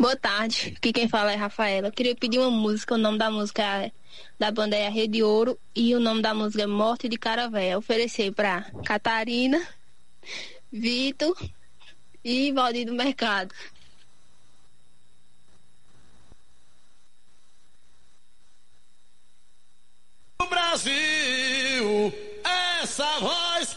Boa tarde, aqui quem fala é Rafaela. Eu queria pedir uma música, o nome da música da banda é a Rede Ouro e o nome da música é Morte de Cara Véia. Oferecer pra Catarina, Vitor e Valdir do Mercado. Brasil!